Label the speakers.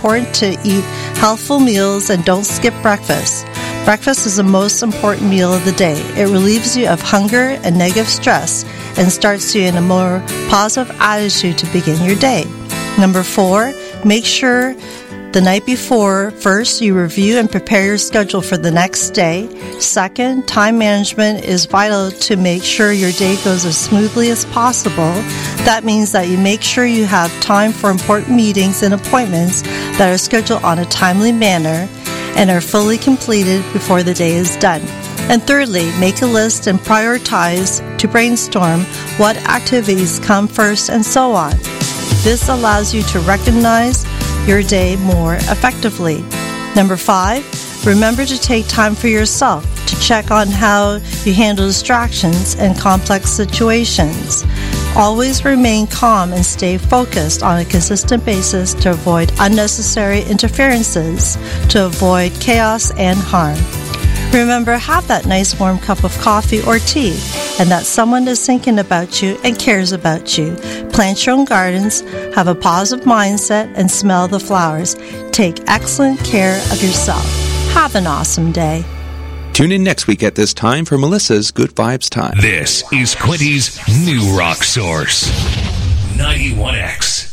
Speaker 1: important to eat healthful meals and don't skip breakfast. Breakfast is the most important meal of the day. It relieves you of hunger and negative stress and starts you in a more positive attitude to begin your day. Number 4, make sure the night before, first, you review and prepare your schedule for the next day. Second, time management is vital to make sure your day goes as smoothly as possible. That means that you make sure you have time for important meetings and appointments that are scheduled on a timely manner and are fully completed before the day is done. And thirdly, make a list and prioritize to brainstorm what activities come first and so on. This allows you to recognize your day more effectively. Number 5, remember to take time for yourself to check on how you handle distractions and complex situations. Always remain calm and stay focused on a consistent basis to avoid unnecessary interferences, to avoid chaos and harm. Remember, have that nice warm cup of coffee or tea, and that someone is thinking about you and cares about you. Plant your own gardens, have a positive mindset, and smell the flowers. Take excellent care of yourself. Have an awesome day.
Speaker 2: Tune in next week at this time for Melissa's Good Vibes Time.
Speaker 3: This is Quinty's New Rock Source, 91X.